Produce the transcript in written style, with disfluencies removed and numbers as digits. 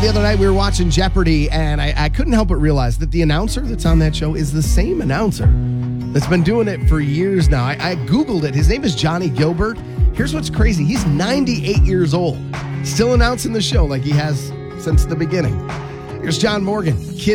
The other night we were watching Jeopardy, and I couldn't help but realize that the announcer that's on that show is the same announcer that's been doing it for years now. I Googled it. His name is Johnny Gilbert. Here's what's crazy. He's 98 years old, still announcing the show like he has since the beginning. Here's John Morgan, Kid